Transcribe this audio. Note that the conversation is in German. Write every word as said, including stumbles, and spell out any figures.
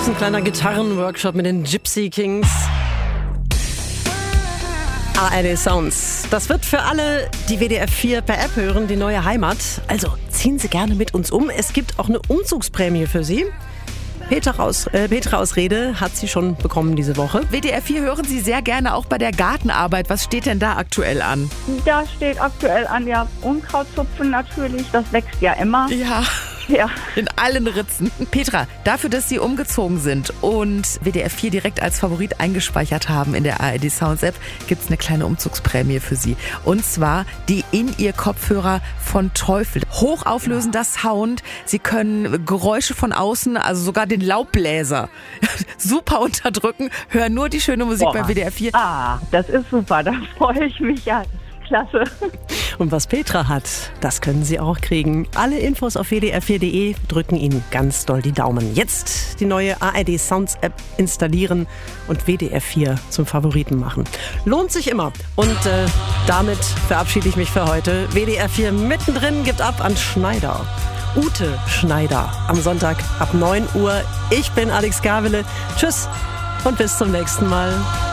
ein kleiner Gitarrenworkshop mit den Gypsy Kings. A R D Sounds. Das wird für alle, die W D R vier per App hören, die neue Heimat. Also ziehen Sie gerne mit uns um. Es gibt auch eine Umzugsprämie für Sie. Petra aus, äh, Petra aus Rede hat sie schon bekommen diese Woche. W D R vier hören Sie sehr gerne auch bei der Gartenarbeit. Was steht denn da aktuell an? Da steht aktuell an, ja, Unkrautzupfen natürlich. Das wächst ja immer. Ja. Ja. In allen Ritzen. Petra, dafür, dass Sie umgezogen sind und W D R vier direkt als Favorit eingespeichert haben in der A R D Sounds App, gibt es eine kleine Umzugsprämie für Sie. Und zwar die In-Ear-Kopfhörer von Teufel. Hochauflösender Sound. Sie können Geräusche von außen, also sogar den Laubbläser, super unterdrücken. Hören nur die schöne Musik Boah. bei W D R vier. Ah, das ist super. Da freue ich mich ja. Klasse. Und was Petra hat, das können Sie auch kriegen. Alle Infos auf w d r vier punkt d e drücken Ihnen ganz doll die Daumen. Jetzt die neue A R D Sounds App installieren und W D R vier zum Favoriten machen. Lohnt sich immer. Und äh, damit verabschiede ich mich für heute. W D R vier mittendrin gibt ab an Schneider. Ute Schneider am Sonntag ab neun Uhr. Ich bin Alex Gavele. Tschüss und bis zum nächsten Mal.